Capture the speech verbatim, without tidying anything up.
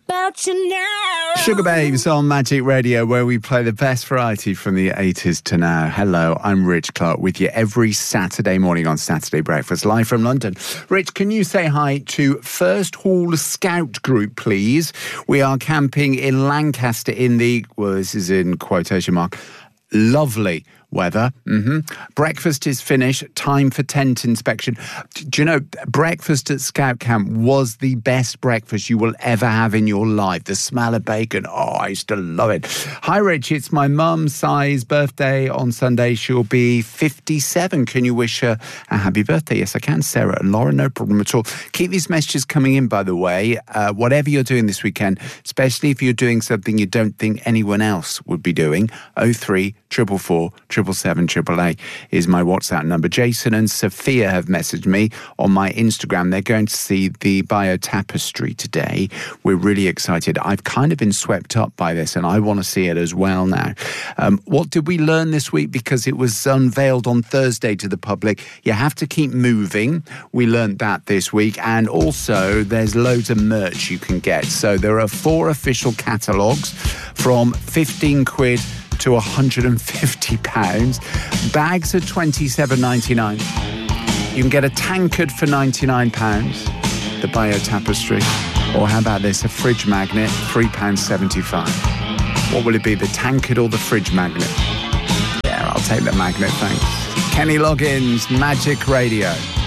about you now. Sugar Babes on Magic Radio, where we play the best variety from the eighties to now. Hello, I'm Rich Clark with you every Saturday morning on Saturday Breakfast, live from London. Rich, can you say hi to First Hall Scout Group, please? We are camping in Lancaster in the, well, this is in quotation mark, lovely weather. Mm-hmm. Breakfast is finished. Time for tent inspection. Do you know, breakfast at Scout Camp was the best breakfast you will ever have in your life. The smell of bacon. Oh, I used to love it. Hi, Rich. It's my mum's size birthday on Sunday. She'll be fifty-seven. Can you wish her a happy birthday? Yes, I can, Sarah and Laura. No problem at all. Keep these messages coming in, by the way. Uh, whatever you're doing this weekend, especially if you're doing something you don't think anyone else would be doing, oh three four four four, triple seven, triple eight is my WhatsApp number. Jason and Sophia have messaged me on my Instagram. They're going to see the Bio Tapestry today. We're really excited. I've kind of been swept up by this and I want to see it as well now. Um, what did we learn this week? Because it was unveiled on Thursday to the public. You have to keep moving. We learned that this week. And also there's loads of merch you can get. So there are four official catalogues from fifteen quid to one hundred fifty pounds. Bags are twenty-seven ninety-nine. You can get a tankard for ninety-nine pounds, the Bio Tapestry. Or how about this, a fridge magnet, three pounds seventy-five. What will it be, the tankard or the fridge magnet? Yeah, I'll take the magnet, thanks. Kenny Loggins, Magic Radio.